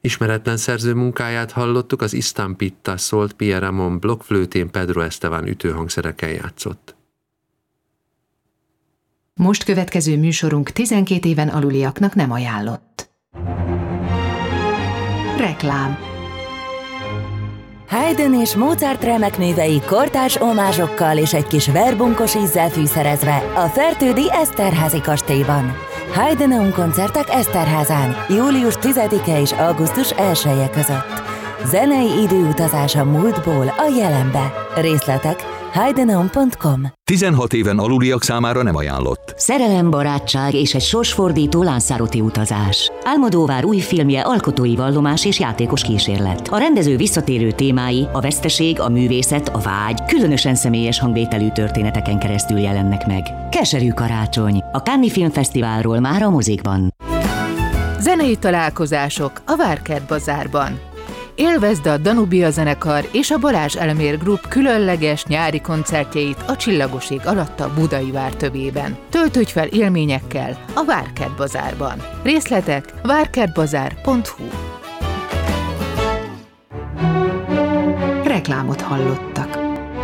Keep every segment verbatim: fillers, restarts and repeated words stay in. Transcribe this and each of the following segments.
Ismeretlen szerző munkáját hallottuk, az Istampita szólt, Pierre Ramon blokkflőtén, Pedro Esteban ütőhangszerekkel játszott. Most következő műsorunk tizenkét éven aluliaknak nem ajánlott. Reklám. Haydn és Mozart remek művei kortárs omázsokkal és egy kis verbunkos ízzel fűszerezve a Fertődi Eszterházy kastélyban. Haydn koncertek Eszterházán július tizedike és augusztus elseje között. Zenei időutazás a múltból a jelenbe. Részletek haydnon pont com. tizenhat éven aluliak számára nem ajánlott. Szerelem, barátság és egy sorsfordító Lanzarote utazás. Almodóvár új filmje alkotói vallomás és játékos kísérlet. A rendező visszatérő témái, a veszteség, a művészet, a vágy, különösen személyes hangvételű történeteken keresztül jelennek meg. Keserű karácsony. A Cannes Filmfesztiválról már a mozikban. Zenei találkozások a Várkert Bazárban. Élvezd a Danubia zenekar és a Balázs Elmér Group különleges nyári koncertjeit a Csillagos ég alatt a Budai vár tövében. Töltődj fel élményekkel a Várkert Bazárban. Részletek várkertbazár pont hu. Reklámot hallottak.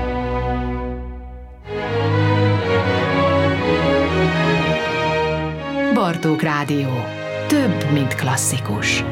Bartók Rádió. Több, mint klasszikus.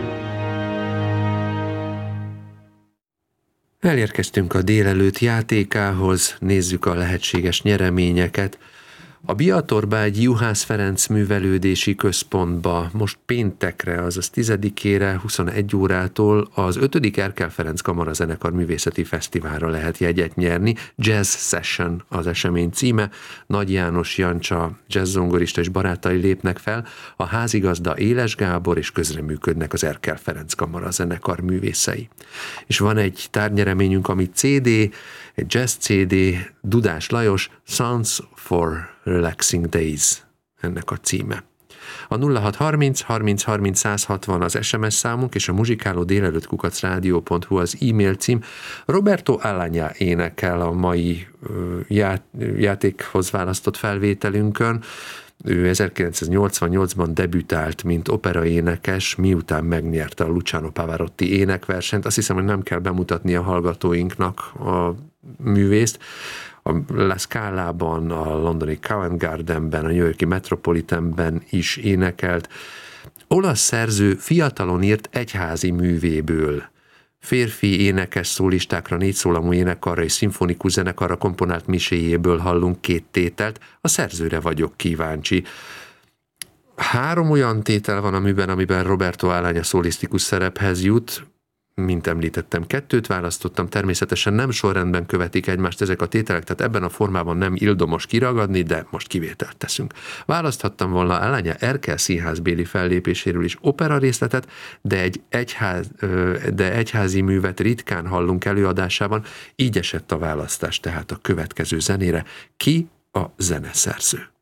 Elérkeztünk a délelőtt játékához, nézzük a lehetséges nyereményeket. A Biatorbágy Juhász Ferenc művelődési központba most péntekre, azaz tizedikére, huszonegy órától az ötödik Erkel Ferenc Kamarazenekar Művészeti Fesztiválra lehet jegyet nyerni. Jazz Session az esemény címe. Nagy János Jancsa jazzzongorista és barátai lépnek fel, a házigazda Éles Gábor, és közreműködnek az Erkel Ferenc Kamarazenekar művészei. És van egy tárgnyereményünk, ami cé dé, egy jazz cé dé, Dudás Lajos, Sounds for Relaxing Days, ennek a címe. A nulla hat harminc harminc harminc száz hatvan az es em es számunk, és a muzsikáló délelőtt kukac rádió pont hu az e-mail cím. Roberto Alagna énekel a mai ját, játékhoz választott felvételünkön. Ő ezerkilencszáznyolcvannyolcban debütált, mint operaénekes, miután megnyerte a Luciano Pavarotti énekversenyt. Azt hiszem, hogy nem kell bemutatni a hallgatóinknak a művészt. A La Scalában, a londoni Covent Gardenben, a New Yorki Metropolitanben is énekelt. Olasz szerző fiatalon írt egyházi művéből férfi énekes szólistákra, négyszólamú énekarra és szimfonikus zenekarra komponált miséjéből hallunk két tételt. A szerzőre vagyok kíváncsi. Három olyan tétel van a műben, amiben Roberto Alagna szólisztikus szerephez jut. Mint említettem, kettőt választottam, természetesen nem sorrendben követik egymást ezek a tételek, tehát ebben a formában nem ildomos kiragadni, de most kivételt teszünk. Választhattam volna Alagna Erkel színházbéli fellépéséről is opera részletet, de egy egyház, de egyházi művet ritkán hallunk előadásában, így esett a választás tehát a következő zenére. Ki a zeneszerző?